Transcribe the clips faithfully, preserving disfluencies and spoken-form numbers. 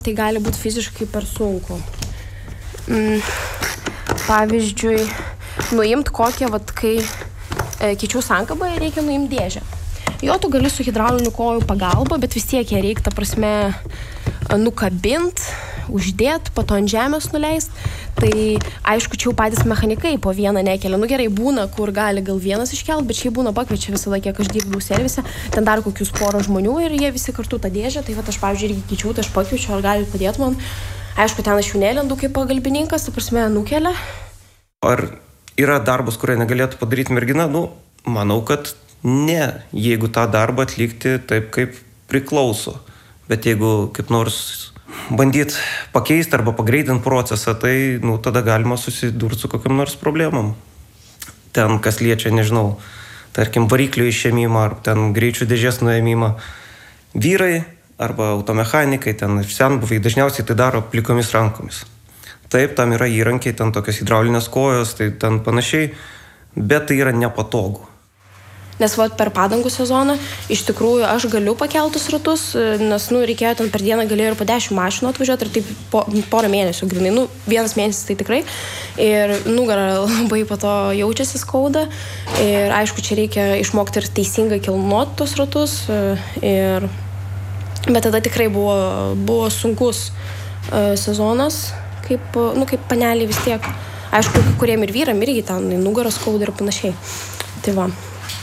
Tai gali būti fiziškai per sunku. Mm, pavyzdžiui, nuimt kokią, vat, kai e, keičiau sankabą, reikia nuimt dėžę. Jo, tu gali su hidrauliniu kojų pagalba, bet vis tiek ją reikia, ta prasme, nukabint, uždėt, po to ant žemės nuleist. Tai aišku, čia jau patys mechanikai po vieną nekelia. Nu gerai, būna, kur gali gal vienas iškelt, bet čia būna pakviečia visada, kiek aš dirbau servise, ten dar kokius porą žmonių ir jie visi kartu tą dėžę. Tai va, aš, pavyzdžiui, irgi keičiau, tai aš pakviečiu, ar gali padėti man. Aišku, ten aš jau nelendu kaip pagalbininkas, ta prasme, nukelia. Ar yra darbas, kurie negalėtų padaryti mergina? Nu, manau, kad ne, jeigu tą darbą atlikti taip, kaip priklauso. Bet jeigu kaip nors bandyt pakeisti arba pagreitinti procesą, tai nu, tada galima susidurti su kokiam nors problemam. Ten, kas liečia, nežinau, tarkim, variklio išėmimą ar ten greičių dėžės nuėmimą. Vyrai arba automechanikai, ten senbuviai dažniausiai tai daro plikomis rankomis. Taip, tam yra įrankiai, ten tokios hidraulinės kojos, tai ten panašiai, bet tai yra nepatogu. Nes va, per padangų sezoną iš tikrųjų aš galiu pakeltus ratus, nes nu, reikėjo ten per dieną galėjo ir po dešimt mašinų atvažiuoti ir taip po, porą mėnesių grinai. Nu, vienas mėnesis tai tikrai. Ir nugarą labai po to jaučiasi skauda. Ir aišku, čia reikia išmokti ir teisingai kilnoti tos ratus. Ir... Bet tada tikrai buvo, buvo sunkus uh, sezonas, kaip, nu, kaip panelį vis tiek. Aišku, kuriem ir vyram irgi ten nugarą skauda ir panašiai. Tai va.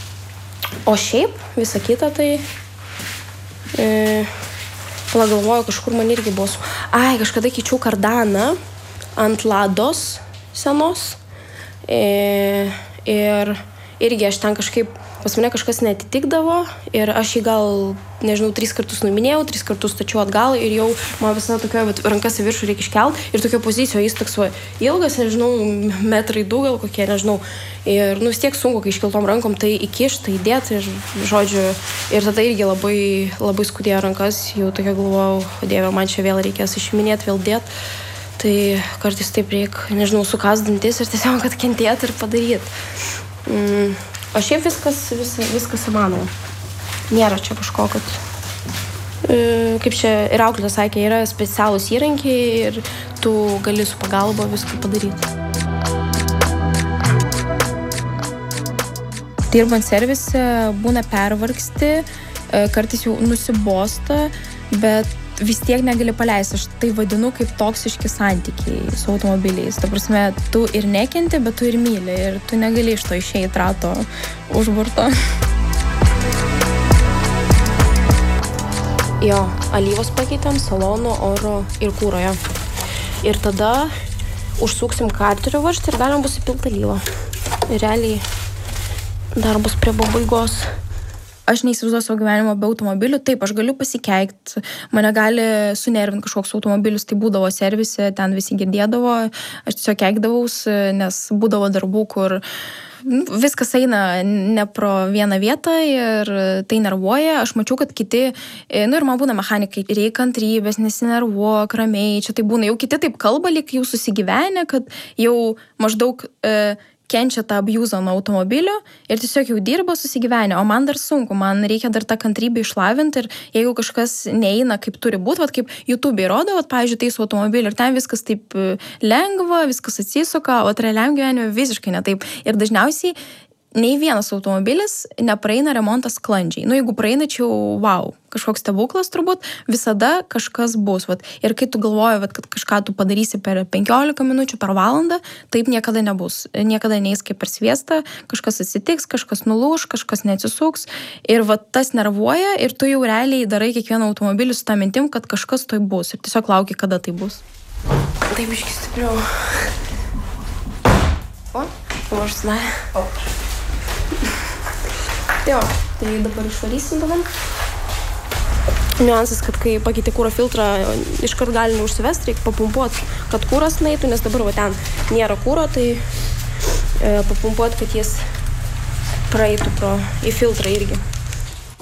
O šiaip, visa kita, tai e, pagalvoju, kažkur man irgi buvo su... Ai, kažkada keičiau kardaną ant lados senos e, ir irgi aš ten kažkaip, pas mane kažkas neatitikdavo ir aš jį gal, nežinau, tris kartus numinėjau, tris kartus stačiau atgal ir jau man visada tokia, bet rankas į viršų reikia iškelt ir tokio pozicijoje jis toks ilgas, nežinau, metrai du gal kokie, nežinau. Ir nu vis tiek sunku, kai iškeltom rankom, tai įkišt, tai įdėt ir žodžiu, ir tada irgi labai, labai skudėjo rankas, jau tokia galvojau, Dieve, man čia vėl reikės išiminėti, vėl dėt. Tai kartais taip reikia, nežinau, sukast dantis ir tiesiog kad kentėt ir padaryt. Mm. O šiaip viskas, vis, viskas įmanoma. Nėra čia kažko, kad... E, kaip čia ir auklėtas sakė, yra specialūs įrankiai ir tu gali su pagalba viską padaryti. Dirbant servise būna pervargsti, kartais jau nusibosta, bet vis tiek negali paleisti. Aš tai vadinu kaip toksiški santykiai su automobiliais. Ta prasme, tu ir nekenti, bet tu ir myli ir tu negali iš to išeiti rato užburto. Jo, alyvos pakeitėm, salono, oro ir kūroje. Ir tada užsuksim karterio varžtį ir galim bus įpilti alyvą. Ir realiai darbus prie pabaigos. Aš neįsivaizduoju savo gyvenimo be automobilių. Taip, aš galiu pasikeikti, mane gali sunervinti kažkoks automobilis, tai būdavo servise, ten visi girdėdavo, aš tiesiog keikdavaus, nes būdavo darbų, kur viskas eina ne pro vieną vietą ir tai nervuoja. Aš mačiau, kad kiti, nu ir man būna mechanikai, reikia kantrybės, nesinervuok, ramiai, čia tai būna, jau kiti taip kalba, lyg jau susigyvenę, kad jau maždaug... E, kenčia tą abjuzą nuo automobilio ir tiesiog jau dirba susigyvenę, o man dar sunku, man reikia dar tą kantrybę išlavinti ir jeigu kažkas neeina kaip turi būti, vat kaip YouTube'ai rodo, vat pavyzdžiui, tai su automobiliu ir ten viskas taip lengva, viskas atsisuka, o realiam gyvenime visiškai ne taip. Ir dažniausiai nei vienas automobilis nepraeina remontas sklandžiai. Nu, jeigu praeina, čia jau, wow, kažkoks stebuklas turbūt, visada kažkas bus. Vat. Ir kai tu galvoji, vat, kad kažką tu padarysi per penkiolika minučių, per valandą, taip niekada nebus. Niekada neis kaip per sviestą, kažkas atsitiks, kažkas nulūš, kažkas neatsisuks. Ir vat, tas nervuoja ir tu jau realiai darai kiekvieną automobilį su tą mintim, kad kažkas tai bus. Ir tiesiog lauki, kada tai bus. Taip, iški stipriau. O, aš žinai. O. Jo, tai dabar išvarysim dabar. Niuansas, kad kai pakeitė kūro filtrą, iškart gali neužsivesti, reikia papumpuoti, kad kūras nueitų, nes dabar va ten nėra kūro, tai e, papumpuoti, kad jis praeitų pro į filtrą irgi.